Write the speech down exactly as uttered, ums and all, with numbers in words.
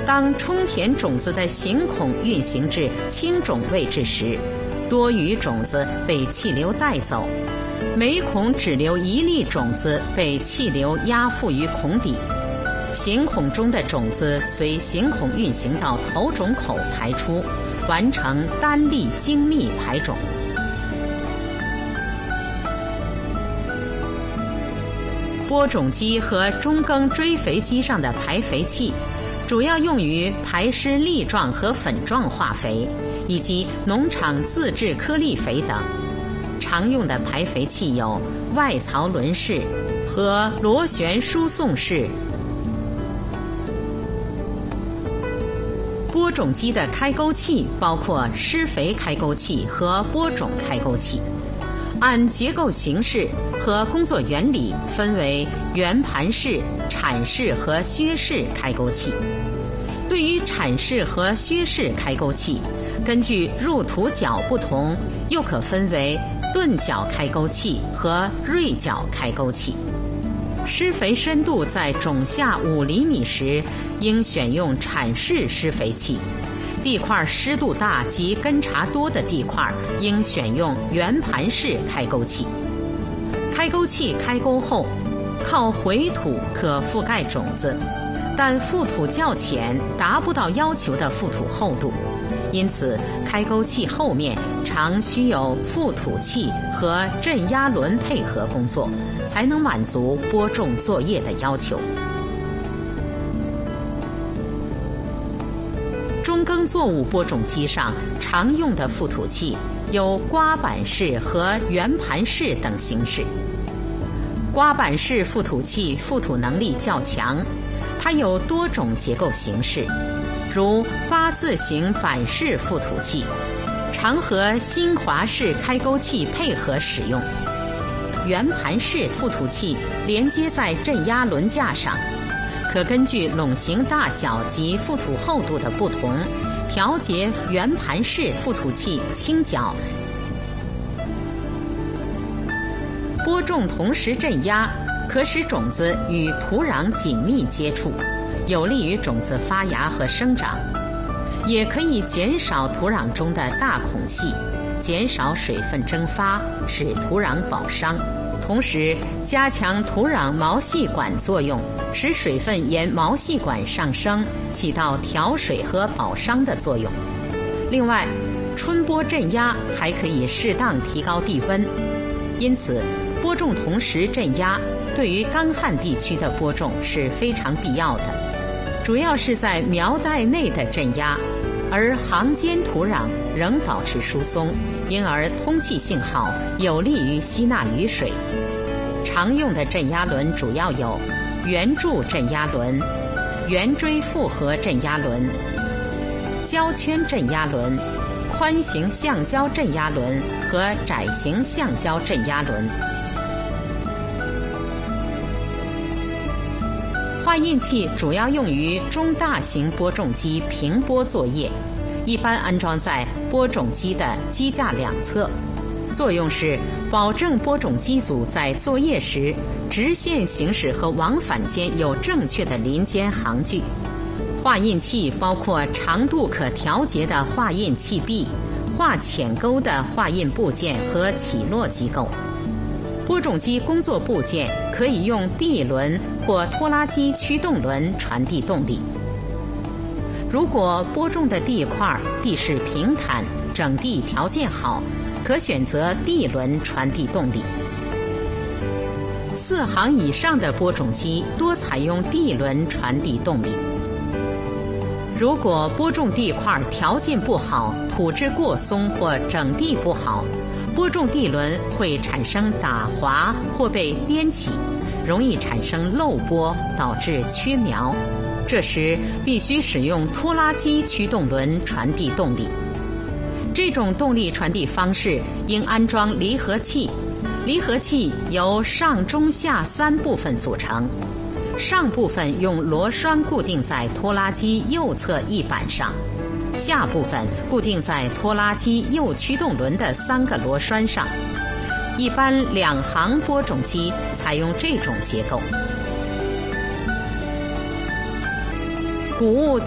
当充填种子的行孔运行至轻种位置时，多余种子被气流带走，每孔只留一粒种子被气流压附于孔底。行孔中的种子随行孔运行到头种口排出，完成单粒精密排种。播种机和中耕追肥机上的排肥器主要用于排施粒状和粉状化肥，以及农场自制颗粒肥等。常用的排肥器有外槽轮式和螺旋输送式。播种机的开沟器包括施肥开沟器和播种开沟器，按结构形式和工作原理分为圆盘式、铲式和削式开沟器。对于铲式和削式开沟器，根据入土角不同，又可分为钝角开沟器和锐角开沟器。施肥深度在种下五厘米时，应选用铲式施肥器；地块湿度大及根茬多的地块，应选用圆盘式开沟器。开沟器开沟后，靠回土可覆盖种子，但覆土较浅，达不到要求的覆土厚度，因此开沟器后面常需有覆土器和镇压轮配合工作，才能满足播种作业的要求。中耕作物播种机上常用的覆土器有刮板式和圆盘式等形式。刮板式覆土器覆土能力较强，它有多种结构形式，如八字形板式覆土器，常和新华式开沟器配合使用。圆盘式覆土器连接在镇压轮架上，可根据垄形大小及覆土厚度的不同，调节圆盘式覆土器倾角。播种同时镇压，可使种子与土壤紧密接触，有利于种子发芽和生长，也可以减少土壤中的大孔隙，减少水分蒸发，使土壤保墒。同时加强土壤毛细管作用，使水分沿毛细管上升，起到调水和保墒的作用。另外，春播镇压还可以适当提高地温，因此播种同时镇压对于干旱地区的播种是非常必要的，主要是在苗带内的镇压，而行间土壤仍保持疏松，因而通气性好，有利于吸纳雨水。常用的镇压轮主要有圆柱镇压轮、圆锥复合镇压轮、胶圈镇压轮、宽型橡胶镇压轮和窄型橡胶镇压轮。化印器主要用于中大型播种机平播作业，一般安装在播种机的机架两侧，作用是保证播种机组在作业时直线行驶和往返间有正确的林间行距。化印器包括长度可调节的化印器臂、画浅沟的化印部件和起落机构。播种机工作部件可以用地轮或拖拉机驱动轮传递动力。如果播种的地块地势平坦，整地条件好，可选择地轮传递动力。四行以上的播种机多采用地轮传递动力。如果播种地块条件不好，土质过松或整地不好，播种地轮会产生打滑或被颠起，容易产生漏播，导致缺苗。这时必须使用拖拉机驱动轮传递动力。这种动力传递方式应安装离合器，离合器由上中下三部分组成，上部分用螺栓固定在拖拉机右侧翼板上，下部分固定在拖拉机右驱动轮的三个螺栓上。一般两行播种机采用这种结构。谷物